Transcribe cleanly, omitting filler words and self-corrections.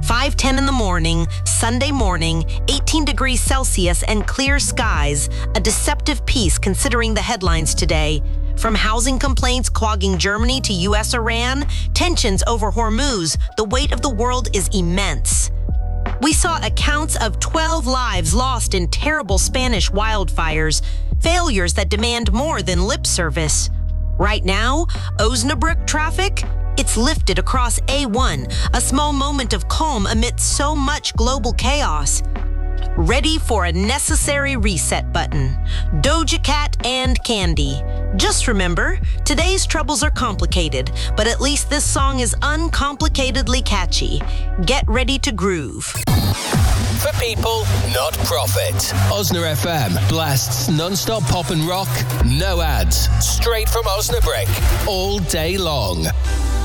5:10 in the morning, Sunday morning, 18 degrees Celsius and clear skies. A deceptive piece considering the headlines today. From housing complaints clogging Germany to U.S.-Iran, tensions over Hormuz, the weight of the world is immense. We saw accounts of 12 lives lost in terrible Spanish wildfires, failures that demand more than lip service. Right now, Osnabrück traffic, it's lifted across A1, a small moment of calm amidst so much global chaos. Ready for a necessary reset button. Doja Cat and Candy. Just remember, today's troubles are complicated, but at least this song is uncomplicatedly catchy. Get ready to groove. For people, not profit. Osna FM blasts non-stop pop and rock, no ads, straight from Osnabrück, all day long.